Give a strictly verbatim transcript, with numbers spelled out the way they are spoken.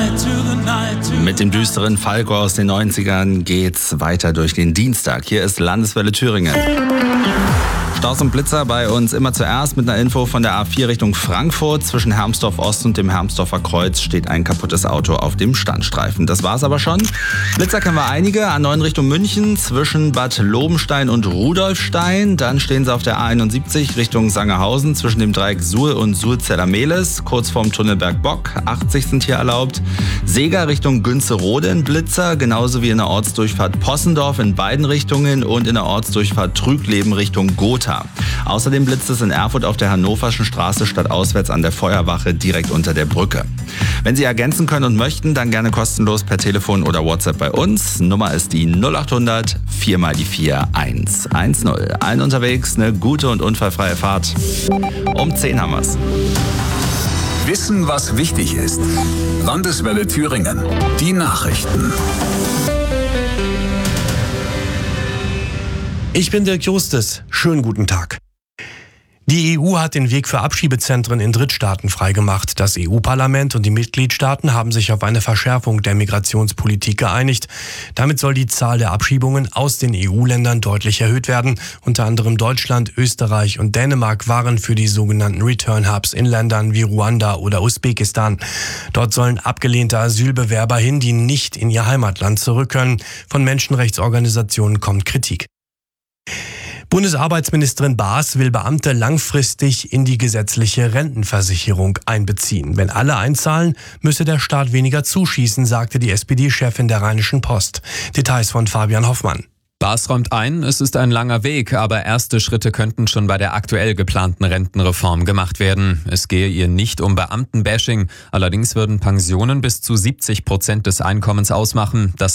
Mit dem düsteren Falco aus den neunzigern geht's weiter durch den Dienstag. Hier ist Landeswelle Thüringen. Staus und Blitzer bei uns immer zuerst mit einer Info von der A vier Richtung Frankfurt. Zwischen Hermsdorf Ost und dem Hermsdorfer Kreuz steht ein kaputtes Auto auf dem Standstreifen. Das war's aber schon. Blitzer kennen wir einige. A neun Richtung München zwischen Bad Lobenstein und Rudolfstein. Dann stehen sie auf der A einundsiebzig Richtung Sangerhausen zwischen dem Dreieck Suhl und Suhl-Zellermehles. Kurz vorm Tunnelberg Bock. achtzig sind hier erlaubt. Seger Richtung Günzerode in Blitzer. Genauso wie in der Ortsdurchfahrt Possendorf in beiden Richtungen und in der Ortsdurchfahrt Trügleben Richtung Gotha. Außerdem blitzt es in Erfurt auf der Hannoverschen Straße stadtauswärts an der Feuerwache direkt unter der Brücke. Wenn Sie ergänzen können und möchten, dann gerne kostenlos per Telefon oder WhatsApp bei uns. Nummer ist die null acht hundert vier mal die vier eins eins null. Allen unterwegs eine gute und unfallfreie Fahrt. Um zehn haben wir's. Wissen, was wichtig ist. Landeswelle Thüringen. Die Nachrichten. Ich bin Dirk Justus. Schönen guten Tag. Die E U hat den Weg für Abschiebezentren in Drittstaaten freigemacht. Das E U-Parlament und die Mitgliedstaaten haben sich auf eine Verschärfung der Migrationspolitik geeinigt. Damit soll die Zahl der Abschiebungen aus den E U-Ländern deutlich erhöht werden. Unter anderem Deutschland, Österreich und Dänemark waren für die sogenannten Return-Hubs in Ländern wie Ruanda oder Usbekistan. Dort sollen abgelehnte Asylbewerber hin, die nicht in ihr Heimatland zurück können. Von Menschenrechtsorganisationen kommt Kritik. Bundesarbeitsministerin Baas will Beamte langfristig in die gesetzliche Rentenversicherung einbeziehen. Wenn alle einzahlen, müsse der Staat weniger zuschießen, sagte die S P D-Chefin der Rheinischen Post. Details von Fabian Hoffmann. Baas räumt ein, es ist ein langer Weg, aber erste Schritte könnten schon bei der aktuell geplanten Rentenreform gemacht werden. Es gehe ihr nicht um Beamtenbashing, allerdings würden Pensionen bis zu siebzig Prozent des Einkommens ausmachen. Das